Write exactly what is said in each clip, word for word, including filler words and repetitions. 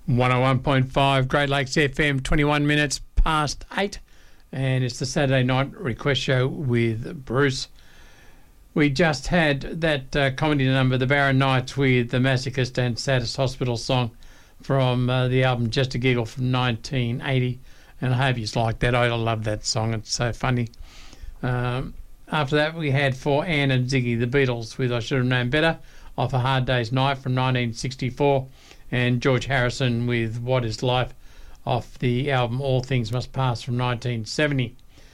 one oh one point five Great Lakes F M, twenty-one minutes past eight, and it's the Saturday night request show with Bruce. We just had that uh, comedy number, The Barron Knights, with the Masochist and Saddest Hospital song from uh, the album Just a Giggle from nineteen eighty, and I hope you like that. I love that song, it's so funny. Um, after that we had For Anne and Ziggy, the Beatles with I Should Have Known Better off A Hard Day's Night from nineteen sixty-four, and George Harrison with What Is Life off the album All Things Must Pass from nineteen seventy.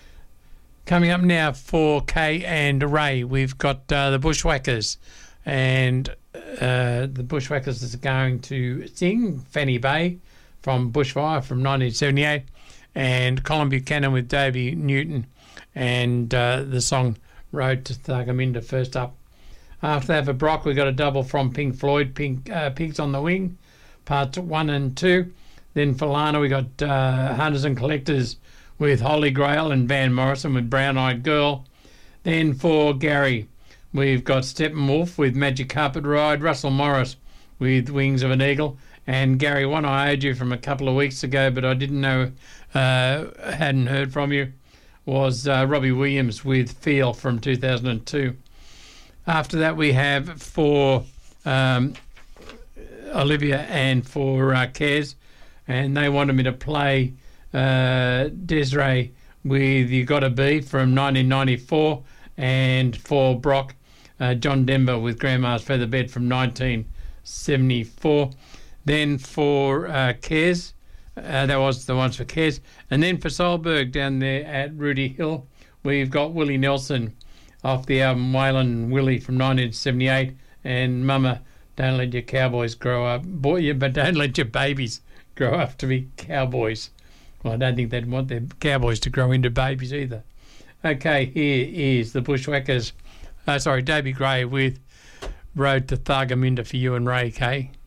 Coming up now for Kay and Ray, we've got uh, the Bushwhackers, and uh, the Bushwhackers is going to sing Fanny Bay from Bushfire from nineteen seventy-eight, and Colin Buchanan with Davey Newton and uh, the song Road to Thargomindah first up. After that, for Brock, we got a double from Pink Floyd, Pink uh, Pigs on the Wing, parts one and two. Then for Lana, we got uh, Hunters and Collectors with Holy Grail and Van Morrison with Brown Eyed Girl. Then for Gary, we've got Steppenwolf with Magic Carpet Ride, Russell Morris with Wings of an Eagle, and Gary, one I owed you from a couple of weeks ago, but I didn't know, uh, hadn't heard from you, was uh, Robbie Williams with Feel from two thousand two. After that, we have for um, Olivia and for uh, Kez, and they wanted me to play uh, Desiree with You Gotta Be from nineteen ninety-four, and for Brock, uh, John Denver with Grandma's Feather Bed from nineteen seventy-four. Then for uh, Kez, uh, that was the ones for Kez, and then for Solberg down there at Rudy Hill, we've got Willie Nelson off the album Waylon and Willie from nineteen seventy-eight, and Mama, Don't Let Your Cowboys Grow Up. Boy, but don't let your babies grow up to be cowboys. Well, I don't think they'd want their cowboys to grow into babies either. Okay, here is the Bushwhackers. Uh, sorry, Davey Gray with Road to Thargomindah for you and Ray Kay.